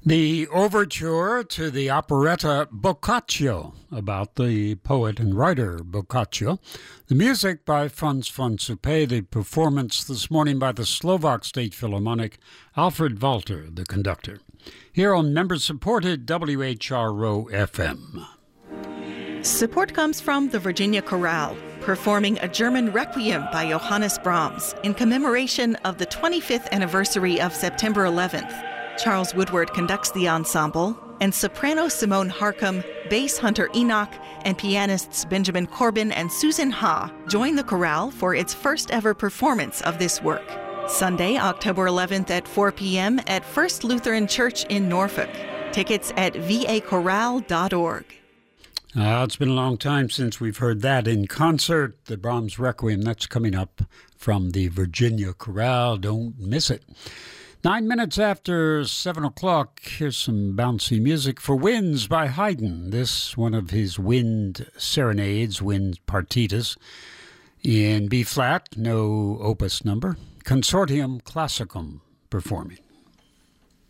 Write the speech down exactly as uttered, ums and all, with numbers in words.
The overture to the operetta Boccaccio, about the poet and writer Boccaccio. The music by Franz von Suppé, the performance this morning by the Slovak State Philharmonic, Alfred Walter, the conductor. Here on member-supported W H R O F M. Support comes from the Virginia Chorale, performing a German Requiem by Johannes Brahms in commemoration of the twenty-fifth anniversary of September eleventh. Charles Woodward conducts the ensemble, and soprano Simone Harcum, bass Hunter Enoch, and pianists Benjamin Corbin and Susan Ha join the chorale for its first ever performance of this work. Sunday, October eleventh at four p.m. at First Lutheran Church in Norfolk. Tickets at v a chorale dot org. Uh, it's been a long time since we've heard that in concert. The Brahms Requiem, that's coming up from the Virginia Chorale. Don't miss it. Nine minutes after seven o'clock, here's some bouncy music for Winds by Haydn. This one of his wind serenades, wind partitas, in B-flat, no opus number. Consortium Classicum performing.